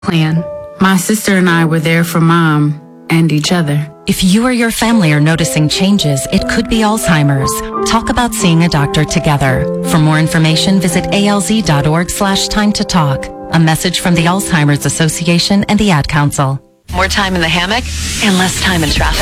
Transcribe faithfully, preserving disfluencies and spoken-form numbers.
plan. My sister and I were there for Mom and each other. If you or your family are noticing changes, it could be Alzheimer's. Talk about seeing a doctor together. For more information, visit alz.org slash time to talk. A message from the Alzheimer's Association and the Ad Council. More time in the hammock and less time in traffic.